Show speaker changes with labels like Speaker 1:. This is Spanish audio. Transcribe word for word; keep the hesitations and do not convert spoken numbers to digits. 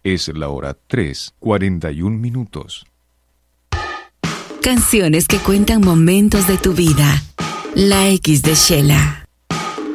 Speaker 1: Es la hora tres, cuarenta y un minutos.
Speaker 2: Canciones que cuentan momentos de tu vida. La X de Shela.